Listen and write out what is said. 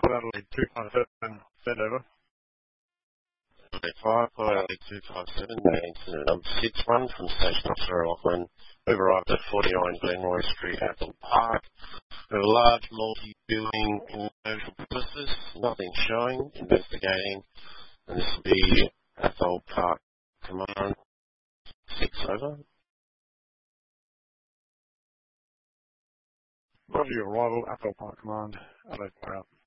Adelaide 257, send over. 5, Adelaide 257, incident number 61 from Station Officer Auckland. We've arrived at 49 Glenroy Street, Athol Park. We have a large multi-building commercial premises, nothing showing, investigating, and this will be Athol Park Command 6 over. Roger your arrival, Athol Park Command, Adelaide, out.